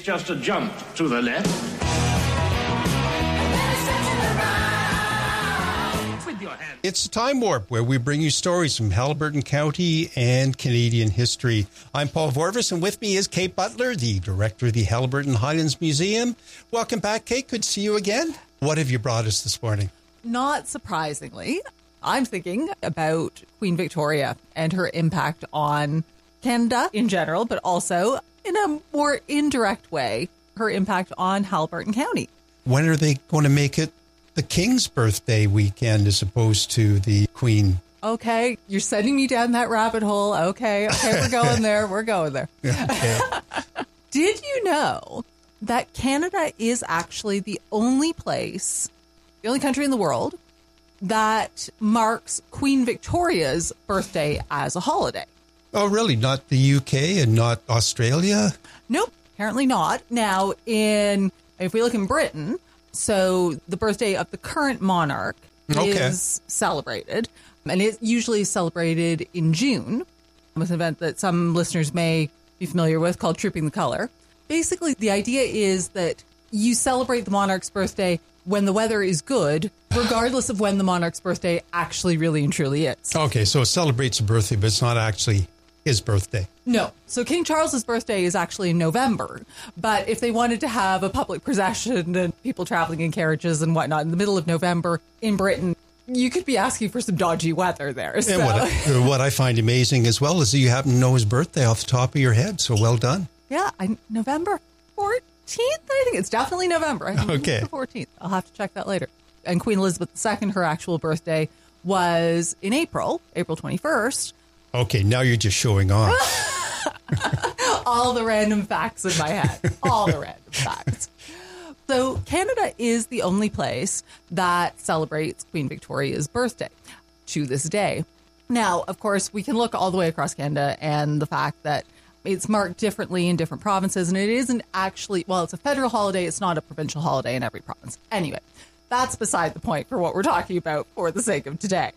just a jump to the left. With your hand. It's a Time Warp, where we bring you stories from Haliburton County and Canadian history. I'm Paul Vorvis, and with me is Kate Butler, the director of the Haliburton Highlands Museum. Welcome back, Kate. Good to see you again. What have you brought us this morning? Not surprisingly, I'm thinking about Queen Victoria and her impact on Canada in general, but also in a more indirect way, her impact on Haliburton County. When are they going to make it the King's birthday weekend as opposed to the Queen? Okay, you're sending me down that rabbit hole. Okay, we're going there. We're going there. Okay. Did you know that Canada is actually the only place, the only country in the world that marks Queen Victoria's birthday as a holiday? Oh, really? Not the UK and not Australia? Nope, apparently not. Now, if we look in Britain, so the birthday of the current monarch is celebrated, and it's usually celebrated in June with an event that some listeners may be familiar with called Trooping the Colour. Basically, the idea is that you celebrate the monarch's birthday when the weather is good, regardless of when the monarch's birthday actually really and truly is. Okay, so it celebrates a birthday, but it's not actually his birthday. No. So King Charles's birthday is actually in November. But if they wanted to have a public procession and people traveling in carriages and whatnot in the middle of November in Britain, you could be asking for some dodgy weather there. So. And what I find amazing as well is that you happen to know his birthday off the top of your head. So well done. Yeah, November 14th? I think it's definitely November. I think Okay. it's the 14th. I'll have to check that later. And Queen Elizabeth II, her actual birthday was in April 21st. Okay, now you're just showing off. All the random facts in my head. All the random facts. So Canada is the only place that celebrates Queen Victoria's birthday to this day. Now, of course, we can look all the way across Canada and the fact that it's marked differently in different provinces, and it isn't actually, well, it's a federal holiday. It's not a provincial holiday in every province. Anyway, that's beside the point for what we're talking about for the sake of today.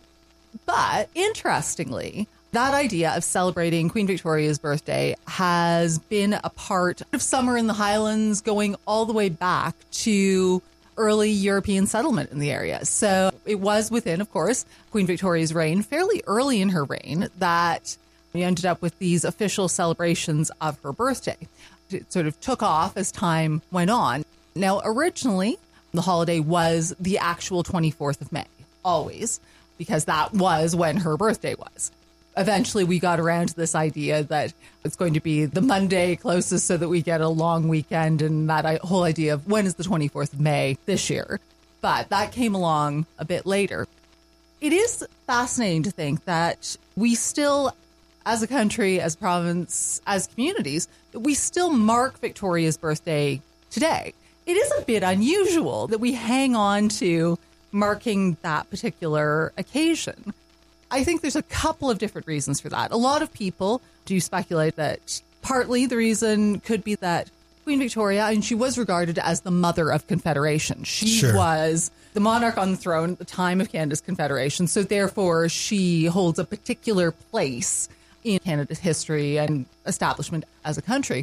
But interestingly, that idea of celebrating Queen Victoria's birthday has been a part of summer in the Highlands going all the way back to early European settlement in the area. So it was within, of course, Queen Victoria's reign, fairly early in her reign, that we ended up with these official celebrations of her birthday. It sort of took off as time went on. Now, originally, the holiday was the actual 24th of May, always, because that was when her birthday was. Eventually, we got around to this idea that it's going to be the Monday closest so that we get a long weekend, and that whole idea of when is the 24th of May this year. But that came along a bit later. It is fascinating to think that we still, as a country, as a province, as communities, that we still mark Victoria's birthday today. It is a bit unusual that we hang on to marking that particular occasion. I think there's a couple of different reasons for that. A lot of people do speculate that partly the reason could be that Queen Victoria, and she was regarded as the mother of Confederation. She was the monarch on the throne at the time of Canada's Confederation. So therefore, she holds a particular place in Canada's history and establishment as a country.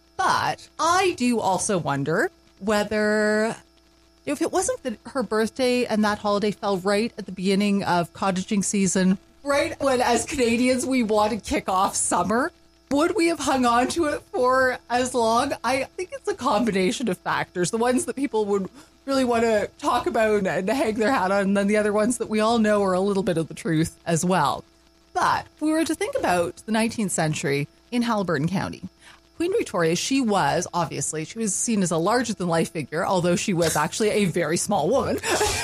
But I do also wonder whether, if it wasn't that her birthday and that holiday fell right at the beginning of cottaging season, right when as Canadians we want to kick off summer, would we have hung on to it for as long? I think it's a combination of factors. The ones that people would really want to talk about and hang their hat on, and then the other ones that we all know are a little bit of the truth as well. But if we were to think about the 19th century in Haliburton County, Queen Victoria, she was seen as a larger-than-life figure, although she was actually a very small woman.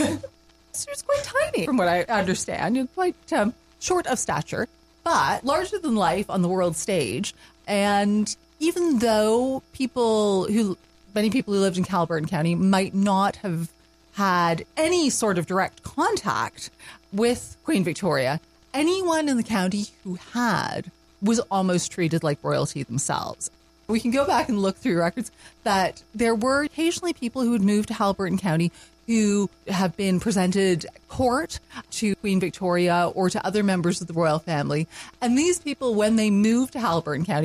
She was quite tiny, from what I understand, quite short of stature, but larger than life on the world stage. And even though many people who lived in Haliburton County might not have had any sort of direct contact with Queen Victoria, anyone in the county who had was almost treated like royalty themselves. We can go back and look through records that there were occasionally people who would move to Haliburton County who have been presented at court to Queen Victoria or to other members of the royal family. And these people, when they moved to Haliburton County,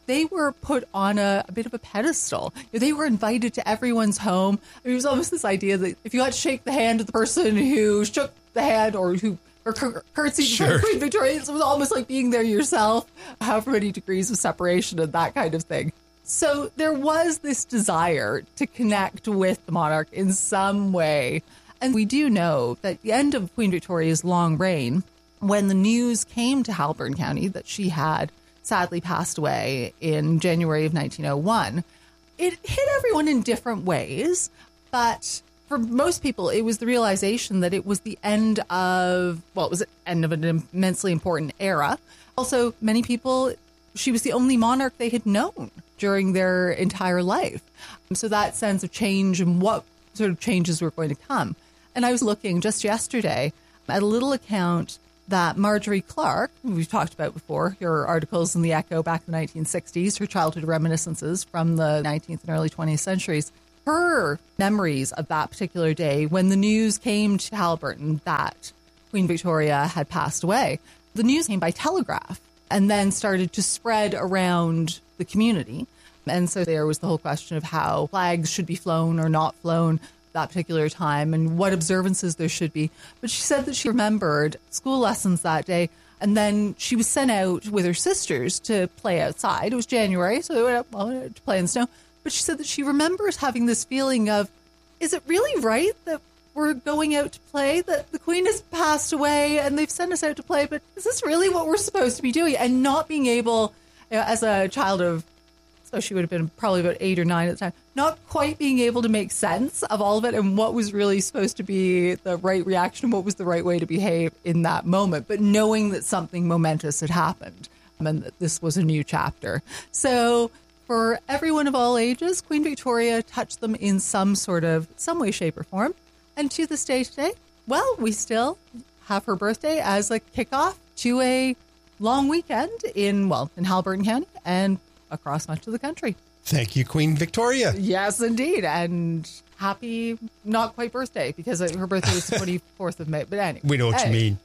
they were put on a bit of a pedestal. They were invited to everyone's home. I mean, it was almost this idea that if you got to shake the hand of the person who shook the hand or curtsied Sure. to Queen Victoria, it was almost like being there yourself, however many degrees of separation and that kind of thing. So there was this desire to connect with the monarch in some way. And we do know that at the end of Queen Victoria's long reign, when the news came to Haliburton County that she had sadly passed away in January of 1901, it hit everyone in different ways. But for most people, it was the realization that it was the end of, well, it was the end of an immensely important era. Also, many people, she was the only monarch they had known during their entire life. So that sense of change and what sort of changes were going to come. And I was looking just yesterday at a little account that Marjorie Clark, who we've talked about before, her articles in the Echo back in the 1960s, her childhood reminiscences from the 19th and early 20th centuries, her memories of that particular day when the news came to Haliburton that Queen Victoria had passed away. The news came by telegraph and then started to spread around the community. And so there was the whole question of how flags should be flown or not flown that particular time and what observances there should be. But she said that she remembered school lessons that day. And then she was sent out with her sisters to play outside. It was January, so they went out to play in the snow. But she said that she remembers having this feeling of, is it really right that we're going out to play, that the Queen has passed away and they've sent us out to play, but is this really what we're supposed to be doing? And not being able, as a child of, so she would have been probably about 8 or 9 at the time, not quite being able to make sense of all of it and what was really supposed to be the right reaction, what was the right way to behave in that moment, but knowing that something momentous had happened and that this was a new chapter. So for everyone of all ages, Queen Victoria touched them in some way, shape, or form. And to this day today, well, we still have her birthday as a kickoff to a long weekend in Haliburton County and across much of the country. Thank you, Queen Victoria. Yes, indeed. And happy, not quite birthday, because her birthday was the 24th of May. But anyway. We know what you mean.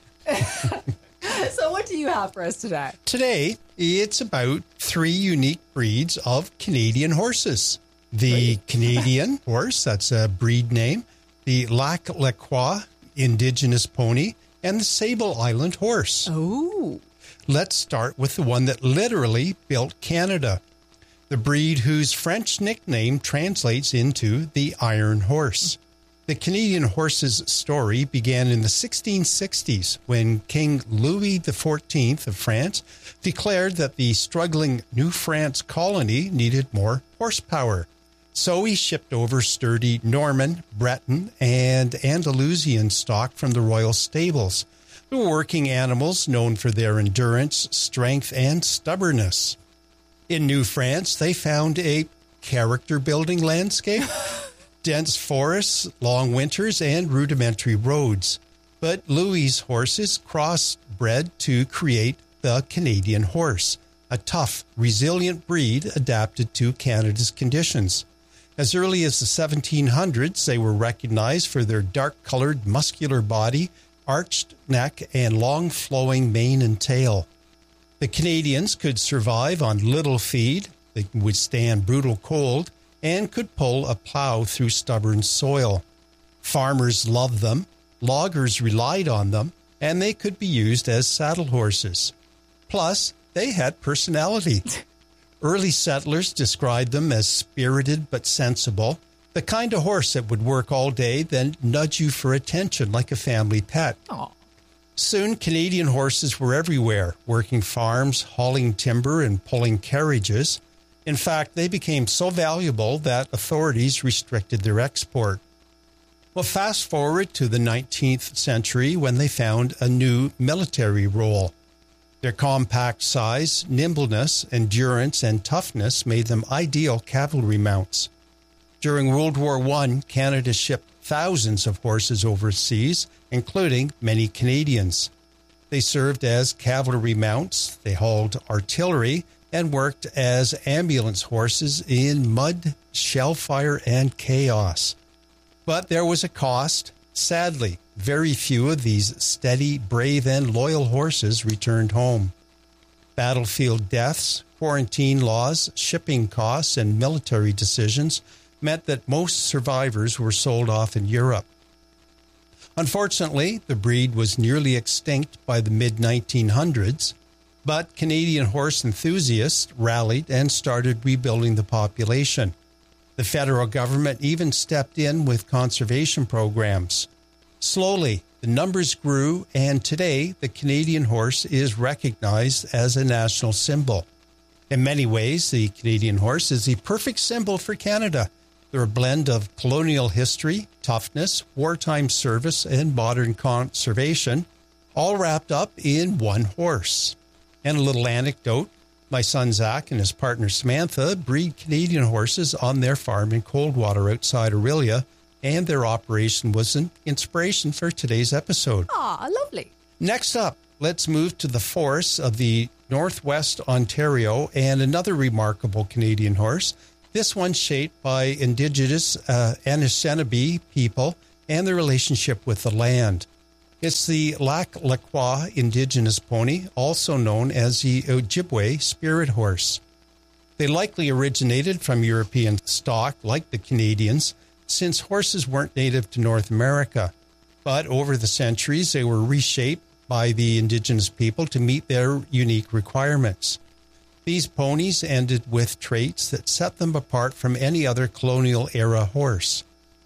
So what do you have for us today? Today, it's about 3 unique breeds of Canadian horses. The Canadian horse, that's a breed name, the Lac La Croix Indigenous pony, and the Sable Island horse. Oh. Let's start with the one that literally built Canada, the breed whose French nickname translates into the Iron Horse. The Canadian horse's story began in the 1660s when King Louis XIV of France declared that the struggling New France colony needed more horsepower. So he shipped over sturdy Norman, Breton, and Andalusian stock from the royal stables. The working animals known for their endurance, strength, and stubbornness. In New France, they found a character-building landscape, dense forests, long winters, and rudimentary roads. But Louis's horses crossbred to create the Canadian horse, a tough, resilient breed adapted to Canada's conditions. As early as the 1700s, they were recognized for their dark-colored, muscular body, arched neck, and long flowing mane and tail. The Canadians could survive on little feed, they could withstand brutal cold, and could pull a plow through stubborn soil. Farmers loved them, loggers relied on them, and they could be used as saddle horses. Plus, they had personality. Early settlers described them as spirited but sensible, the kind of horse that would work all day, then nudge you for attention like a family pet. Aww. Soon, Canadian horses were everywhere, working farms, hauling timber, and pulling carriages. In fact, they became so valuable that authorities restricted their export. Well, fast forward to the 19th century when they found a new military role. Their compact size, nimbleness, endurance, and toughness made them ideal cavalry mounts. During World War I, Canada shipped thousands of horses overseas, including many Canadians. They served as cavalry mounts, they hauled artillery, and worked as ambulance horses in mud, shellfire, and chaos. But there was a cost. Sadly, very few of these steady, brave, and loyal horses returned home. Battlefield deaths, quarantine laws, shipping costs, and military decisions meant that most survivors were sold off in Europe. Unfortunately, the breed was nearly extinct by the mid-1900s, but Canadian horse enthusiasts rallied and started rebuilding the population. The federal government even stepped in with conservation programs. Slowly, the numbers grew, and today the Canadian horse is recognized as a national symbol. In many ways, the Canadian horse is the perfect symbol for Canada. They're a blend of colonial history, toughness, wartime service, and modern conservation, all wrapped up in one horse. And a little anecdote, my son Zach and his partner Samantha breed Canadian horses on their farm in Coldwater outside Orillia, and their operation was an inspiration for today's episode. Aw, lovely. Next up, let's move to the forests of the Northwest Ontario and another remarkable Canadian horse, this one shaped by Indigenous Anishinaabe people and their relationship with the land. It's the Lac La Croix Indigenous pony, also known as the Ojibwe spirit horse. They likely originated from European stock, like the Canadians, since horses weren't native to North America. But over the centuries, they were reshaped by the Indigenous people to meet their unique requirements. These ponies ended with traits that set them apart from any other colonial-era horse.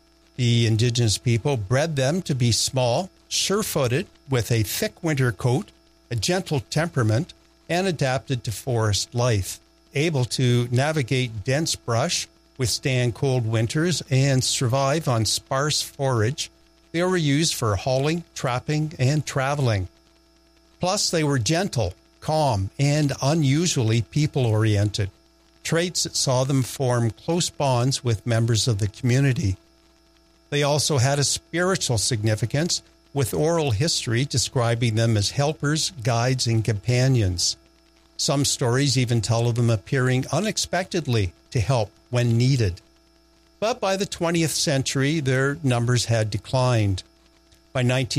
The Indigenous people bred them to be small, sure-footed, with a thick winter coat, a gentle temperament, and adapted to forest life, able to navigate dense brush, withstand cold winters, and survive on sparse forage. They were used for hauling, trapping, and traveling. Plus, they were gentle, calm, and unusually people-oriented, traits that saw them form close bonds with members of the community. They also had a spiritual significance, with oral history describing them as helpers, guides, and companions. Some stories even tell of them appearing unexpectedly to help when needed. But by the 20th century, their numbers had declined. By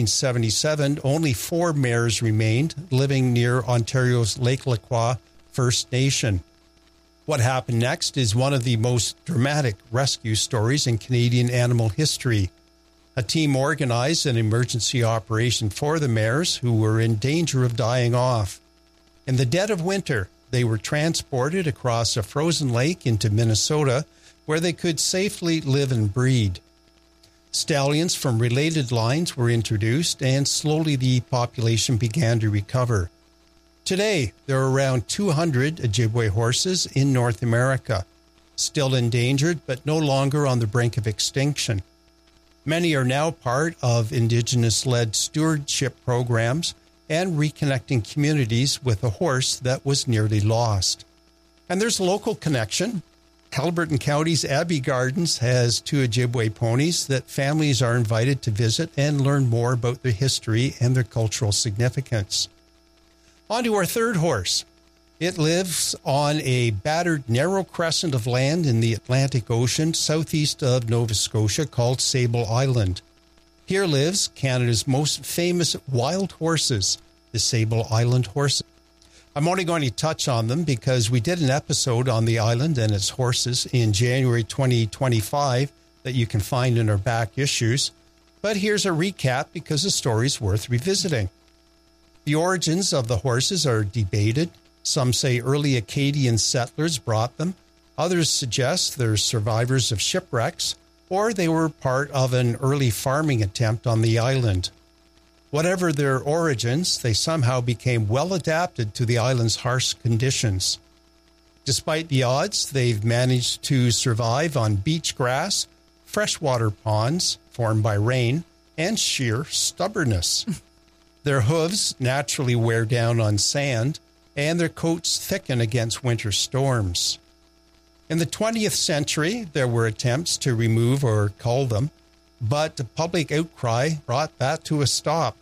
1977, only 4 mares remained, living near Ontario's Lake La Croix First Nation. What happened next is one of the most dramatic rescue stories in Canadian animal history. A team organized an emergency operation for the mares who were in danger of dying off. In the dead of winter, they were transported across a frozen lake into Minnesota, where they could safely live and breed. Stallions from related lines were introduced, and slowly the population began to recover. Today, there are around 200 Ojibwe horses in North America, still endangered but no longer on the brink of extinction. Many are now part of Indigenous-led stewardship programs and reconnecting communities with a horse that was nearly lost. And there's a local connection. Haliburton County's Abbey Gardens has 2 Ojibwe ponies that families are invited to visit and learn more about their history and their cultural significance. On to our third horse. It lives on a battered narrow crescent of land in the Atlantic Ocean southeast of Nova Scotia called Sable Island. Here lives Canada's most famous wild horses, the Sable Island horses. I'm only going to touch on them because we did an episode on the island and its horses in January 2025 that you can find in our back issues. But here's a recap because the story's worth revisiting. The origins of the horses are debated. Some say early Acadian settlers brought them. Others suggest they're survivors of shipwrecks, or they were part of an early farming attempt on the island. Whatever their origins, they somehow became well adapted to the island's harsh conditions. Despite the odds, they've managed to survive on beach grass, freshwater ponds formed by rain, and sheer stubbornness. Their hooves naturally wear down on sand, and their coats thicken against winter storms. In the 20th century, there were attempts to remove or cull them, but the public outcry brought that to a stop.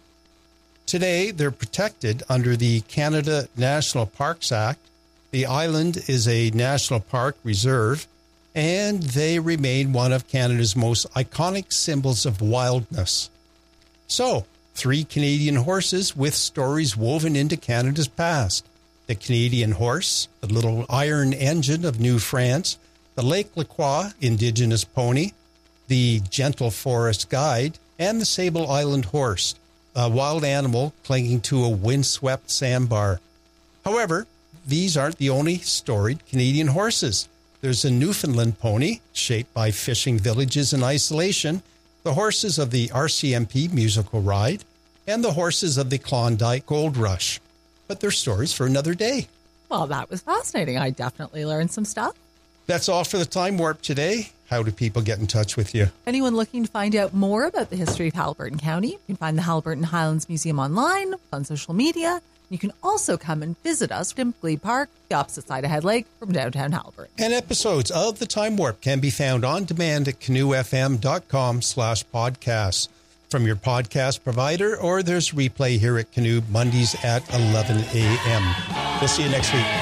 Today, they're protected under the Canada National Parks Act. The island is a national park reserve, and they remain one of Canada's most iconic symbols of wildness. So, 3 Canadian horses with stories woven into Canada's past. the Canadian horse, the little iron engine of New France, the Lake Lacroix indigenous pony, the gentle forest guide, and the Sable Island horse, a wild animal clinging to a windswept sandbar. However, these aren't the only storied Canadian horses. There's a Newfoundland pony, shaped by fishing villages in isolation, the horses of the RCMP musical ride, and the horses of the Klondike Gold Rush. But they're stories for another day. Well, that was fascinating. I definitely learned some stuff. That's all for the Time Warp today. How do people get in touch with you? Anyone looking to find out more about the history of Haliburton County, you can find the Haliburton Highlands Museum online, on social media. You can also come and visit us in Glebe Park, the opposite side of Head Lake from downtown Haliburton. And episodes of The Time Warp can be found on demand at canoefm.com/podcasts from your podcast provider, or there's replay here at Canoe Mondays at 11 a.m. We'll see you next week.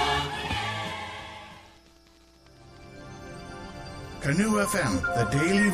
Canoe FM, the daily